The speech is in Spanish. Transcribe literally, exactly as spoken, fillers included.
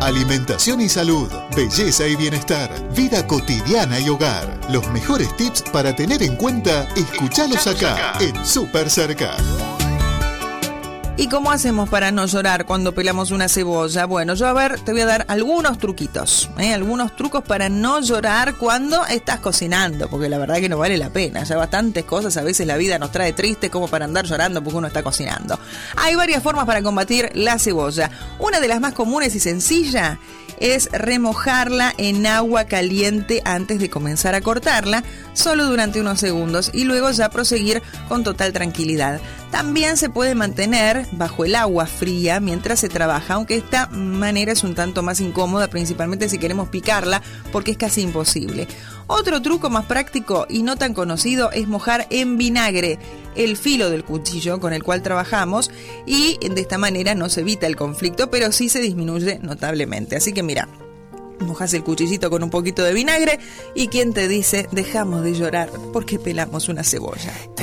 Alimentación y salud, belleza y bienestar, vida cotidiana y hogar. Los mejores tips para tener en cuenta, escuchalos acá, en Súper Cerca. ¿Y cómo hacemos para no llorar cuando pelamos una cebolla? Bueno, yo a ver, te voy a dar algunos truquitos, ¿eh? algunos trucos para no llorar cuando estás cocinando, porque la verdad que no vale la pena. Ya bastantes cosas a veces la vida nos trae triste como para andar llorando porque uno está cocinando. Hay varias formas para combatir la cebolla. Una de las más comunes y sencilla es remojarla en agua caliente antes de comenzar a cortarla, solo durante unos segundos, y luego ya proseguir con total tranquilidad. También se puede mantener bajo el agua fría mientras se trabaja, aunque esta manera es un tanto más incómoda, principalmente si queremos picarla, porque es casi imposible. Otro truco más práctico y no tan conocido es mojar en vinagre el filo del cuchillo con el cual trabajamos, y de esta manera no se evita el conflicto, pero sí se disminuye notablemente. Así que mira, mojas el cuchillito con un poquito de vinagre y ¿quién te dice dejamos de llorar porque pelamos una cebolla?